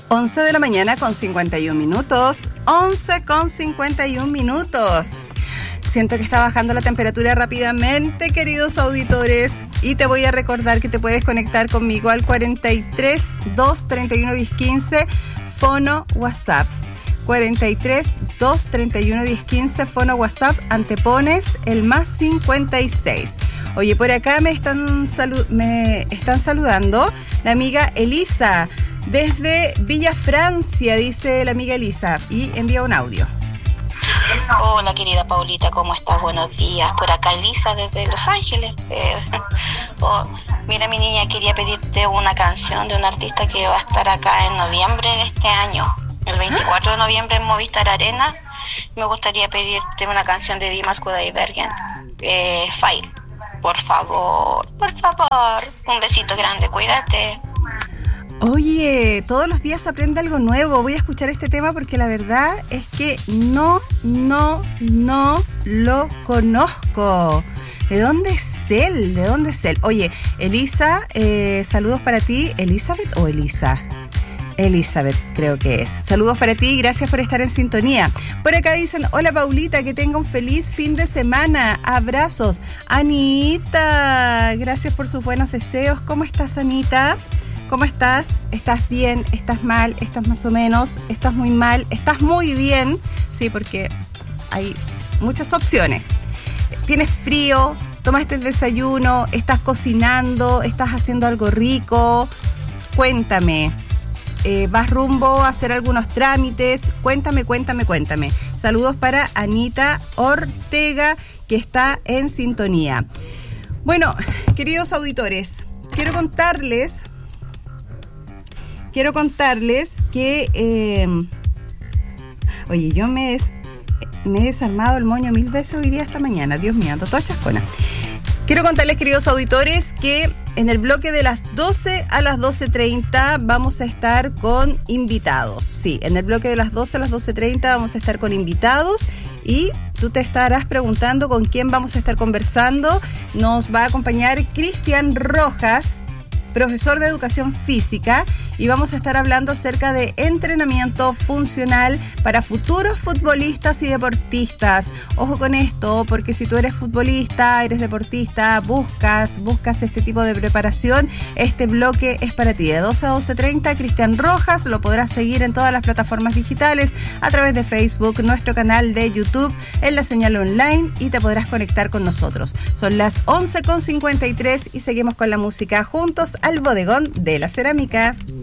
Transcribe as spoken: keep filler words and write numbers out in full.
once de la mañana con cincuenta y un minutos. once con cincuenta y un minutos. Siento que está bajando la temperatura rápidamente, queridos auditores. Y te voy a recordar que te puedes conectar conmigo al cuarenta y tres, dos treinta y uno, diez quince, fono WhatsApp. cuarenta y tres, dos treinta y uno, diez quince, fono WhatsApp. Antepones el más cincuenta y seis. Oye, por acá me están, salu- me están saludando la amiga Elisa. Desde Villa Francia, dice la amiga Elisa, y envía un audio. Hola querida Paulita, ¿cómo estás? Buenos días. Por acá Elisa desde Los Ángeles. Eh, oh, mira mi niña, quería pedirte una canción de un artista que va a estar acá en noviembre de este año, el veinticuatro de noviembre en Movistar Arena. Me gustaría pedirte una canción de Dimas Kudaibergen, eh, Fire. Por favor, por favor. Un besito grande, cuídate. Oye, todos los días aprende algo nuevo. Voy a escuchar este tema porque la verdad es que no, no, no lo conozco. ¿De dónde es él? ¿De dónde es él? Oye, Elisa, eh, saludos para ti. ¿Elizabeth o Elisa? Elizabeth, creo que es. Saludos para ti y gracias por estar en sintonía. Por acá dicen, hola Paulita, que tenga un feliz fin de semana. Abrazos. Anita, gracias por sus buenos deseos. ¿Cómo estás, Anita? ¿Cómo estás? ¿Estás bien? ¿Estás mal? ¿Estás más o menos? ¿Estás muy mal? ¿Estás muy bien? Sí, porque hay muchas opciones. ¿Tienes frío? ¿Tomaste el desayuno? ¿Estás cocinando? ¿Estás haciendo algo rico? Cuéntame. Eh, ¿Vas rumbo a hacer algunos trámites? Cuéntame, cuéntame, cuéntame. Saludos para Anita Ortega, que está en sintonía. Bueno, queridos auditores, quiero contarles... Quiero contarles que, eh, oye, yo me, des, me he desarmado el moño mil veces hoy día esta mañana. Dios mío, ando toda chascona. Quiero contarles, queridos auditores, que en el bloque de las doce a las doce treinta vamos a estar con invitados. Sí, en el bloque de las doce a las doce treinta vamos a estar con invitados. Y tú te estarás preguntando con quién vamos a estar conversando. Nos va a acompañar Cristian Rojas, profesor de educación física, y vamos a estar hablando acerca de entrenamiento funcional para futuros futbolistas y deportistas. Ojo con esto, porque si tú eres futbolista, eres deportista, buscas, buscas este tipo de preparación, este bloque es para ti. De doce a doce treinta, Cristian Rojas, lo podrás seguir en todas las plataformas digitales, a través de Facebook, nuestro canal de YouTube, en la señal online, y te podrás conectar con nosotros. Son las once con cincuenta y tres y seguimos con la música juntos al bodegón de la cerámica.